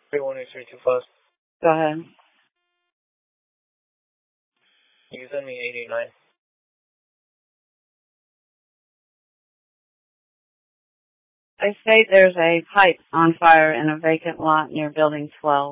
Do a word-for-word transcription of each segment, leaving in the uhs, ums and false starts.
three one eight three two five. Go ahead. You send me eight eight nine. I state there's a pipe on fire in a vacant lot near Building twelve.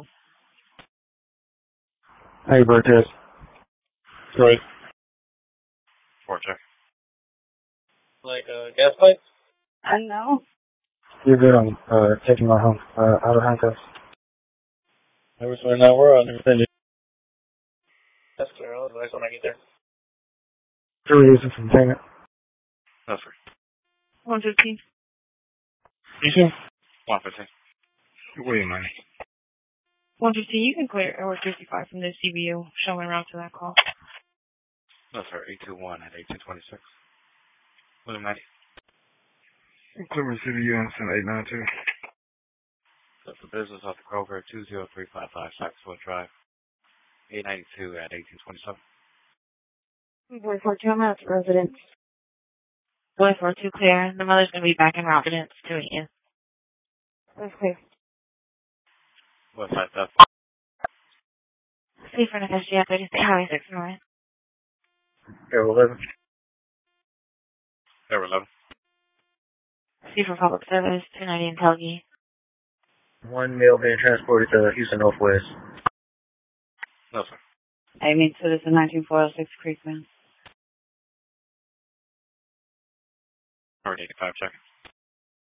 Hey, Bertez. Right. Four check. Like a uh, gas pipe? I know. You're good on uh, taking my home uh, out of handcuffs. I was wondering now we're on. That's clear. I'll advise when I get there. Your reason for payment? That's right. one fifteen. You sure? one fifteen. What do you money? one fifteen, you can clear Airway fifty-five from the C B U. Show me around to that call. That's right. eight two one at eighteen twenty-six. What do you money? Cleveland C B U and send eight nine two. That's the business off the Kroger, two zero three five five Saxwood Drive, eight ninety-two at eighteen twenty-seven. one forty-two, I'm at the residence. one forty-two clear. The mother's going to be back in residence to meet you. That's clear. What's that stuff? See for next year, thirty-six, Highway six North. Air eleven. Air eleven. See for public service, two ninety in Telgi. One male being transported to Houston Northwest. No, sir. I mean, so this is nineteen four oh six Creekman. Already eighty-five check.